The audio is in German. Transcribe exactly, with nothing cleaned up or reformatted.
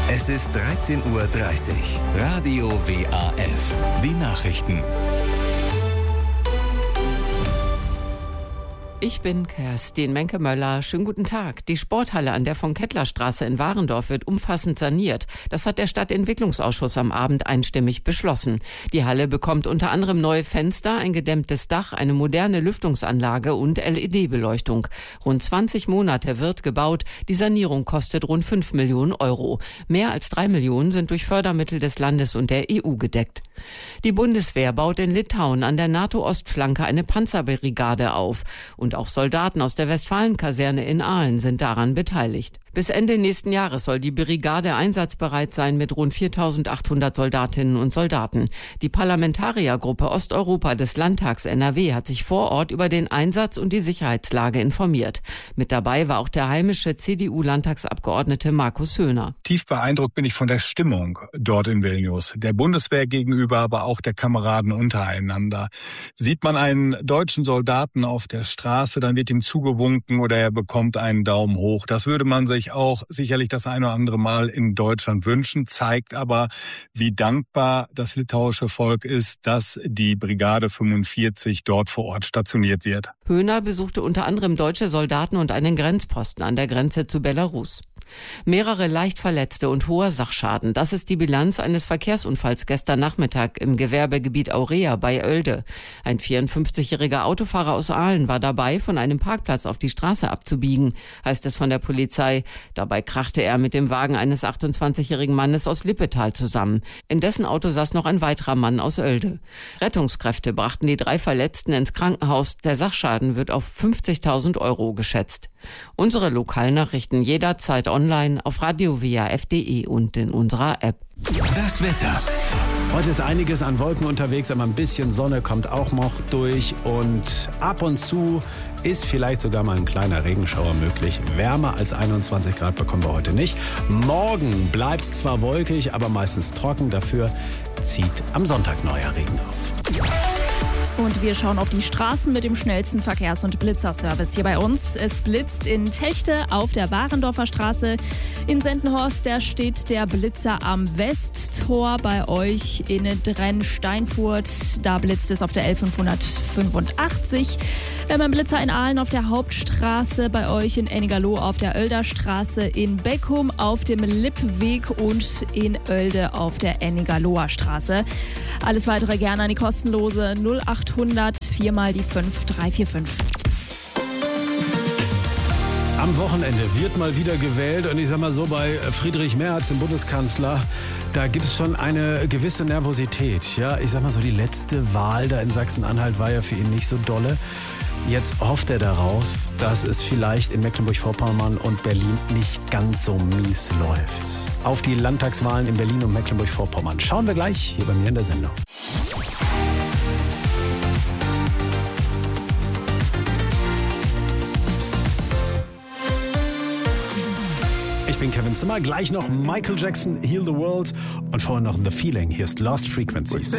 Es ist dreizehn Uhr dreißig. Radio W A F. Die Nachrichten. Ich bin Kerstin Menke-Möller. Schönen guten Tag. Die Sporthalle an der Von-Kettler-Straße in Warendorf wird umfassend saniert. Das hat der Stadtentwicklungsausschuss am Abend einstimmig beschlossen. Die Halle bekommt unter anderem neue Fenster, ein gedämmtes Dach, eine moderne Lüftungsanlage und L E D-Beleuchtung. Rund zwanzig Monate wird gebaut. Die Sanierung kostet rund fünf Millionen Euro. Mehr als drei Millionen sind durch Fördermittel des Landes und der E U gedeckt. Die Bundeswehr baut in Litauen an der NATO-Ostflanke eine Panzerbrigade auf. Und auch Soldaten aus der Westfalen-Kaserne in Aalen sind daran beteiligt. Bis Ende nächsten Jahres soll die Brigade einsatzbereit sein mit rund viertausendachthundert Soldatinnen und Soldaten. Die Parlamentariergruppe Osteuropa des Landtags N R W hat sich vor Ort über den Einsatz und die Sicherheitslage informiert. Mit dabei war auch der heimische C D U-Landtagsabgeordnete Markus Höhner. Tief beeindruckt bin ich von der Stimmung dort in Vilnius. Der Bundeswehr gegenüber, aber auch der Kameraden untereinander. Sieht man einen deutschen Soldaten auf der Straße, dann wird ihm zugewunken oder er bekommt einen Daumen hoch. Das würde man sich auch sicherlich das eine oder andere Mal in Deutschland wünschen, zeigt aber, wie dankbar das litauische Volk ist, dass die Brigade fünfundvierzig dort vor Ort stationiert wird. Höhner besuchte unter anderem deutsche Soldaten und einen Grenzposten an der Grenze zu Belarus. Mehrere leicht Verletzte und hoher Sachschaden. Das ist die Bilanz eines Verkehrsunfalls gestern Nachmittag im Gewerbegebiet Aurea bei Oelde. Ein vierundfünfzigjähriger Autofahrer aus Aalen war dabei, von einem Parkplatz auf die Straße abzubiegen, heißt es von der Polizei. Dabei krachte er mit dem Wagen eines achtundzwanzigjährigen Mannes aus Lippetal zusammen. In dessen Auto saß noch ein weiterer Mann aus Oelde. Rettungskräfte brachten die drei Verletzten ins Krankenhaus. Der Sachschaden wird auf fünfzigtausend Euro geschätzt. Unsere Lokalnachrichten jederzeit online auf radio w a f punkt d e und in unserer App. Das Wetter. Heute ist einiges an Wolken unterwegs, aber ein bisschen Sonne kommt auch noch durch und ab und zu ist vielleicht sogar mal ein kleiner Regenschauer möglich. Wärmer als einundzwanzig Grad bekommen wir heute nicht. Morgen bleibt es zwar wolkig, aber meistens trocken. Dafür zieht am Sonntag neuer Regen auf. Und wir schauen auf die Straßen mit dem schnellsten Verkehrs- und Blitzerservice hier bei uns. Es blitzt in Techte auf der Warendorfer Straße. In Sendenhorst, da steht der Blitzer am Westtor. Bei euch in Drenn-Steinfurt, da blitzt es auf der L fünfhundertfünfundachtzig. Beim Blitzer in Aalen auf der Hauptstraße, bei euch in Ennigerloh auf der Oelder Straße, in Beckum auf dem Lippweg und in Oelde auf der Ennigerloher Straße. Alles weitere gerne an die kostenlose null achthundert vier mal die fünf drei vier fünf. Am Wochenende wird mal wieder gewählt und ich sag mal so, bei Friedrich Merz, dem Bundeskanzler, da gibt es schon eine gewisse Nervosität. Ja, ich sag mal so, die letzte Wahl da in Sachsen-Anhalt war ja für ihn nicht so dolle. Jetzt hofft er daraus, dass es vielleicht in Mecklenburg-Vorpommern und Berlin nicht ganz so mies läuft. Auf die Landtagswahlen in Berlin und Mecklenburg-Vorpommern schauen wir gleich hier bei mir in der Sendung. Ich bin Kevin Zimmer, gleich noch Michael Jackson, Heal the World und vorher noch The Feeling. Hier ist Lost Frequencies.